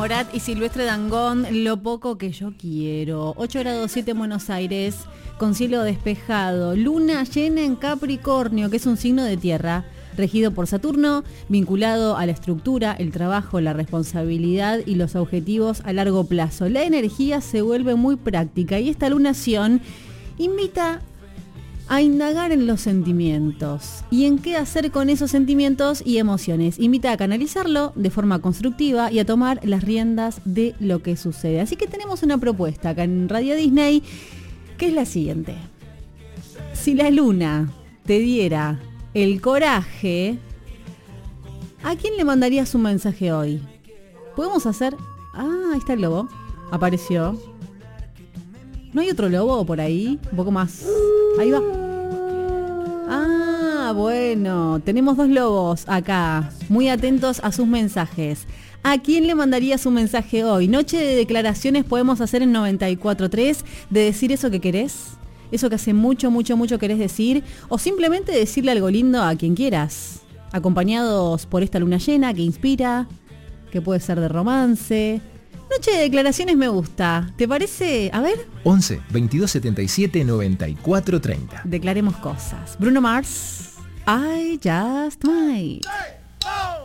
Morat y Silvestre Dangond, Lo poco que yo quiero. 8 grados 7 en Buenos Aires, con cielo despejado. Luna llena en Capricornio, que es un signo de tierra, regido por Saturno, vinculado a la estructura, el trabajo, la responsabilidad y los objetivos a largo plazo. La energía se vuelve muy práctica y esta lunación invita a indagar en los sentimientos y en qué hacer con esos sentimientos y emociones. Invita a canalizarlo de forma constructiva y a tomar las riendas de lo que sucede. Así que tenemos una propuesta acá en Radio Disney, que es la siguiente. Si la luna te diera el coraje, ¿a quién le mandarías un mensaje hoy? Podemos hacer... ahí está el lobo. Apareció. ¿No hay otro lobo por ahí? Un poco más. Ahí va. Bueno. Tenemos 2 lobos acá. Muy atentos a sus mensajes. ¿A quién le mandarías un mensaje hoy? Noche de declaraciones podemos hacer en 94.3. De decir eso que querés. Eso que hace mucho, mucho, mucho querés decir. O simplemente decirle algo lindo a quien quieras. Acompañados por esta luna llena que inspira. Que puede ser de romance. Noche de declaraciones me gusta. ¿Te parece? A ver. 11 22 77 94 30. Declaremos cosas. Bruno Mars, I Just Might.